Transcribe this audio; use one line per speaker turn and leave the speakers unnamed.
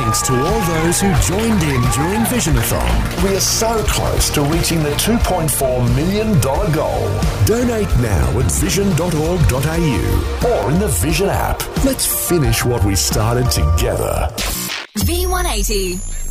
thanks to all those who joined in during Visionathon.
We are so close to reaching the $2.4 million goal.
Donate now at vision.org.au
Or in the Vision app. Let's finish what we started together.
V180.